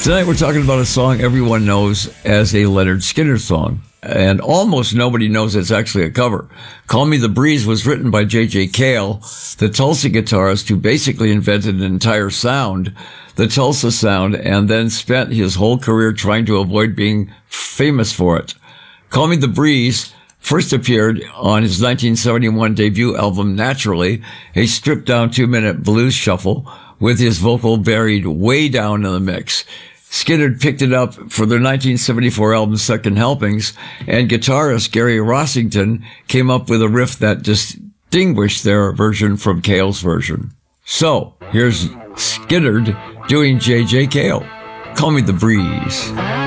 Tonight we're talking about a song everyone knows as a Lynyrd Skynyrd song. And almost nobody knows it's actually a cover. Call Me the Breeze was written by J.J. Cale, the Tulsa guitarist who basically invented an entire sound, the Tulsa sound, and then spent his whole career trying to avoid being famous for it. Call Me the Breeze first appeared on his 1971 debut album Naturally, a stripped-down 2-minute blues shuffle with his vocal buried way down in the mix. Skynyrd picked it up for their 1974 album Second Helpings, and guitarist Gary Rossington came up with a riff that distinguished their version from Cale's version. So, here's Skynyrd doing J.J. Cale. Call Me the Breeze.